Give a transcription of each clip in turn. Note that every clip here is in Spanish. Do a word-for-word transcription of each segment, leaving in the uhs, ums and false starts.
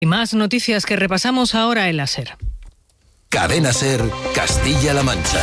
Y más noticias que repasamos ahora en la SER. Cadena SER, Castilla-La Mancha.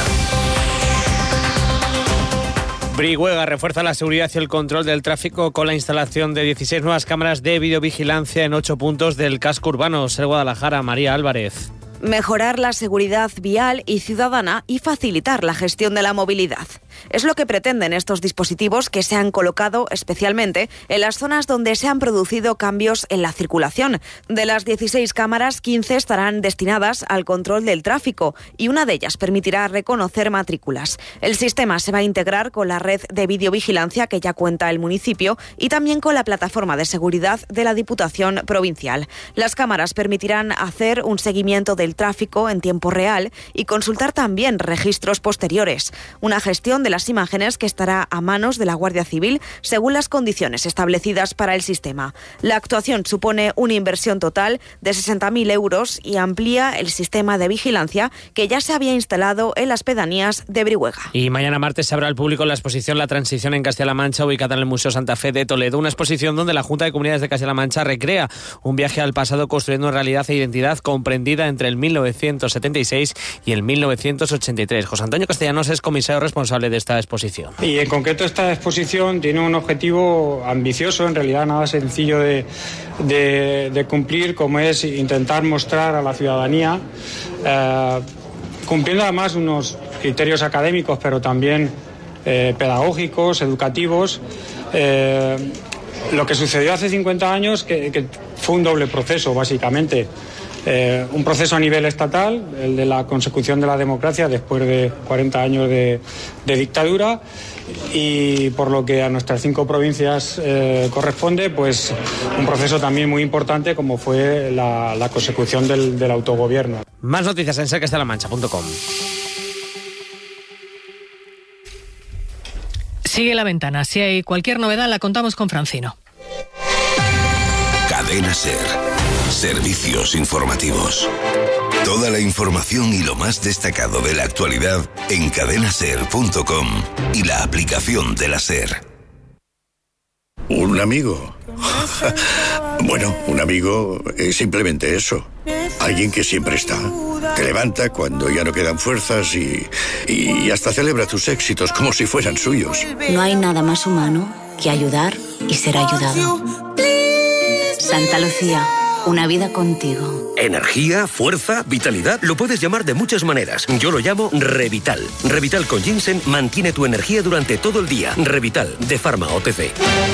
Brihuega refuerza la seguridad y el control del tráfico con la instalación de dieciséis nuevas cámaras de videovigilancia en ocho puntos del casco urbano. SER Guadalajara, María Álvarez. Mejorar la seguridad vial y ciudadana y facilitar la gestión de la movilidad. Es lo que pretenden estos dispositivos que se han colocado especialmente en las zonas donde se han producido cambios en la circulación. De las dieciséis cámaras, quince estarán destinadas al control del tráfico y una de ellas permitirá reconocer matrículas. El sistema se va a integrar con la red de videovigilancia que ya cuenta el municipio y también con la plataforma de seguridad de la Diputación Provincial. Las cámaras permitirán hacer un seguimiento del tráfico en tiempo real y consultar también registros posteriores. Una gestión de las imágenes que estará a manos de la Guardia Civil según las condiciones establecidas para el sistema. La actuación supone una inversión total de sesenta mil euros y amplía el sistema de vigilancia que ya se había instalado en las pedanías de Brihuega. Y mañana martes se abre al público la exposición La Transición en Castilla-La Mancha, ubicada en el Museo Santa Fe de Toledo. Una exposición donde la Junta de Comunidades de Castilla-La Mancha recrea un viaje al pasado construyendo realidad e identidad comprendida entre el mil novecientos setenta y seis y el mil novecientos ochenta y tres. José Antonio Castellanos es comisario responsable de esta exposición. Y en concreto esta exposición tiene un objetivo ambicioso, en realidad nada sencillo de, de, de cumplir, como es intentar mostrar a la ciudadanía, eh, cumpliendo además unos criterios académicos, pero también eh, pedagógicos, educativos, eh, lo que sucedió hace cincuenta años, que, que fue un doble proceso, básicamente. Eh, un proceso a nivel estatal, el de la consecución de la democracia después de cuarenta años de, de dictadura, y por lo que a nuestras cinco provincias eh, corresponde, pues un proceso también muy importante como fue la, la consecución del, del autogobierno. Más noticias en ser castilla la mancha punto com. Sigue La Ventana. Si hay cualquier novedad la contamos con Francino. Cadena SER. Servicios informativos. Toda la información y lo más destacado de la actualidad en cadena ser punto com y la aplicación de la SER. ¿Un amigo? Bueno, un amigo es simplemente eso. Alguien que siempre está. Te levanta cuando ya no quedan fuerzas y, y hasta celebra tus éxitos como si fueran suyos. No hay nada más humano que ayudar y ser ayudado. Santa Lucía. Una vida contigo. Energía, fuerza, vitalidad, lo puedes llamar de muchas maneras. Yo lo llamo Revital. Revital con ginseng mantiene tu energía durante todo el día. Revital, de Pharma O T C.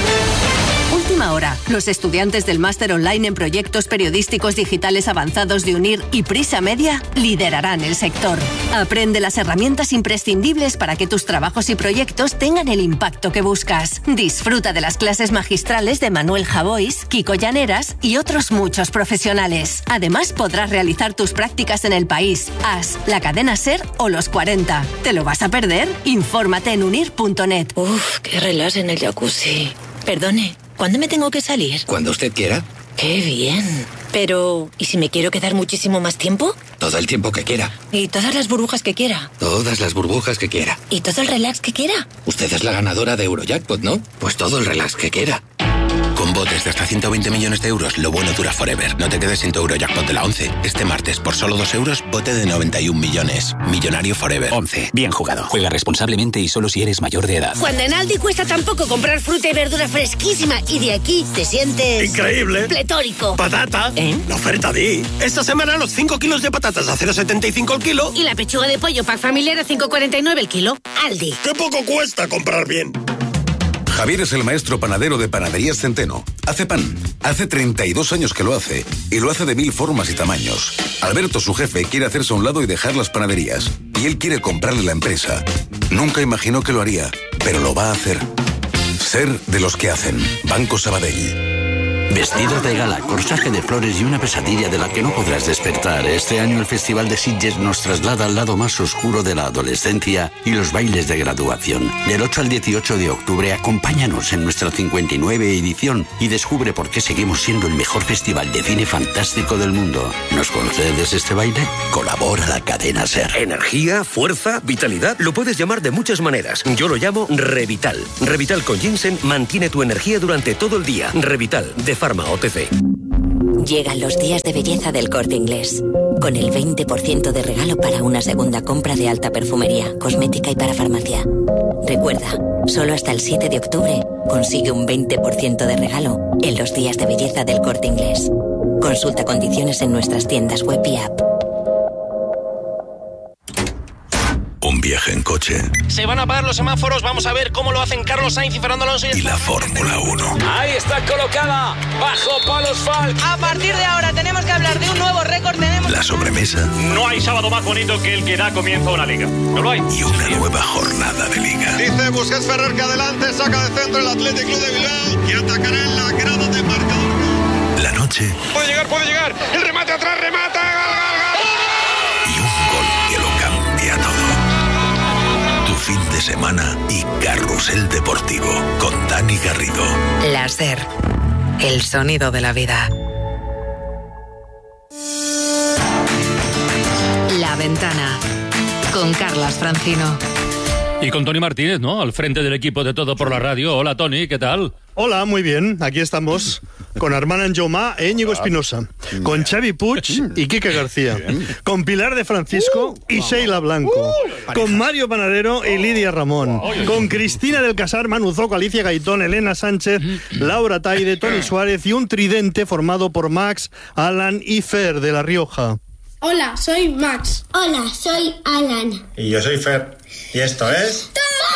Última hora. Los estudiantes del máster online en proyectos periodísticos digitales avanzados de UNIR y Prisa Media liderarán el sector. Aprende las herramientas imprescindibles para que tus trabajos y proyectos tengan el impacto que buscas. Disfruta de las clases magistrales de Manuel Javois, Kiko Llaneras y otros muchos profesionales. Además, podrás realizar tus prácticas en el país, A S, la cadena SER o los cuarenta. ¿Te lo vas a perder? Infórmate en unir punto net. Uf, qué relax en el jacuzzi. Perdone, ¿cuándo me tengo que salir? Cuando usted quiera. ¡Qué bien! Pero, ¿y si me quiero quedar muchísimo más tiempo? Todo el tiempo que quiera. ¿Y todas las burbujas que quiera? Todas las burbujas que quiera. ¿Y todo el relax que quiera? Usted es la ganadora de Eurojackpot, ¿no? Pues todo el relax que quiera. Con botes de hasta ciento veinte millones de euros, lo bueno dura forever. No te quedes sin tu Eurojackpot de la once. Este martes, por solo dos euros, bote de noventa y un millones. Millonario forever. once. Bien jugado. Juega responsablemente y solo si eres mayor de edad. Cuando en Aldi cuesta tan poco comprar fruta y verdura fresquísima y de aquí te sientes... ¡increíble! ¡Pletórico! ¡Patata! ¿Eh? La oferta de... Esta semana los cinco kilos de patatas a cero coma setenta y cinco el kilo. Y la pechuga de pollo pack familiar a cinco coma cuarenta y nueve el kilo. Aldi. ¡Qué poco cuesta comprar bien! Javier es el maestro panadero de Panaderías Centeno. Hace pan. Hace treinta y dos años que lo hace. Y lo hace de mil formas y tamaños. Alberto, su jefe, quiere hacerse a un lado y dejar las panaderías. Y él quiere comprarle la empresa. Nunca imaginó que lo haría, pero lo va a hacer. Ser de los que hacen. Banco Sabadell. Vestido de gala, corsaje de flores y una pesadilla de la que no podrás despertar. Este año el Festival de Sitges nos traslada al lado más oscuro de la adolescencia y los bailes de graduación. Del ocho al dieciocho de octubre, acompáñanos en nuestra cincuenta y nueve edición y descubre por qué seguimos siendo el mejor festival de cine fantástico del mundo. ¿Nos concedes este baile? Colabora la cadena SER. Energía, fuerza, vitalidad, lo puedes llamar de muchas maneras. Yo lo llamo Revital. Revital con ginseng mantiene tu energía durante todo el día. Revital, de Pharma O T C. Llegan los días de belleza del Corte Inglés, con el veinte por ciento de regalo para una segunda compra de alta perfumería, cosmética y para farmacia. Recuerda, solo hasta el siete de octubre consigue un veinte por ciento de regalo en los días de belleza del Corte Inglés. Consulta condiciones en nuestras tiendas web y app. Un viaje en coche. Se van a apagar los semáforos, vamos a ver cómo lo hacen Carlos Sainz y Fernando Alonso. Y la Fórmula uno. Ahí está colocada, bajo palos Falk. A partir de ahora tenemos que hablar de un nuevo récord. Tenemos La sobremesa. No hay sábado más bonito que el que da comienzo a una liga. No lo hay. Y una nueva jornada de liga. Dice Busquets Ferrer que adelante, saca de centro el Athletic Club de Bilbao, que atacará en la grada de marcador. La noche. Puede llegar, puede llegar. El remate atrás, remata. Gol, gol, gol. Y un gol que lo cambia todo. Tu fin de semana y Carrusel Deportivo con Dani Garrido. La SER, el sonido de la vida. La Ventana, con Carlas Francino. Y con Tony Martínez, ¿no? Al frente del equipo de Todo por la Radio. Hola, Tony, ¿qué tal? Hola, muy bien. Aquí estamos con Armand Anjomá e Íñigo Espinosa, con Xavi Puig y Quique García, con Pilar de Francisco y Sheila Blanco, con Mario Panadero y Lidia Ramón, con Cristina del Casar, Manu Zoco, Alicia Gaitón, Elena Sánchez, Laura Taide, Tony Suárez y un tridente formado por Max, Alan y Fer de La Rioja. Hola, soy Max. Hola, soy Alan. Y yo soy Fer. Y esto es...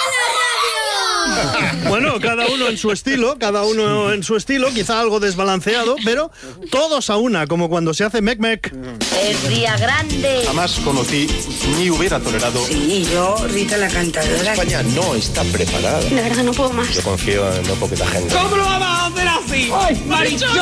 Bueno, cada uno en su estilo, cada uno en su estilo, quizá algo desbalanceado, pero todos a una, como cuando se hace mec mec. Es día grande. Jamás conocí ni hubiera tolerado. Sí, yo, Rita la cantadora. España no está preparada. La verdad no puedo más. Yo confío en no poquita gente. ¿Cómo lo vamos a hacer así? ¡Ay,